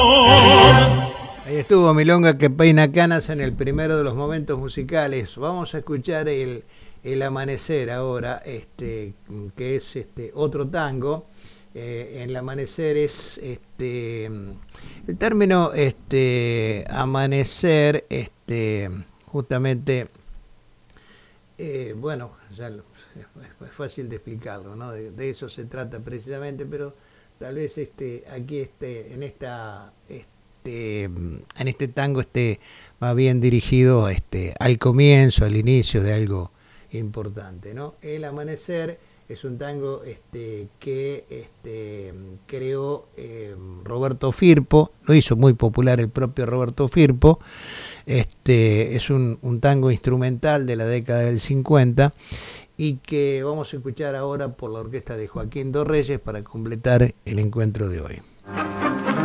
Ahí estuvo Milonga que peina canas en el primero de los momentos musicales. Vamos a escuchar el amanecer ahora, que es otro tango. El amanecer es el término amanecer, justamente, bueno, es fácil de explicarlo, ¿no? De eso se trata precisamente, pero tal vez aquí en este tango más bien dirigido al comienzo, al inicio de algo importante, ¿no? El amanecer es un tango que creó Roberto Firpo, lo hizo muy popular el propio Roberto Firpo. Es un tango instrumental de la década del 50 y que vamos a escuchar ahora por la orquesta de Joaquín Dos Reyes para completar el encuentro de hoy.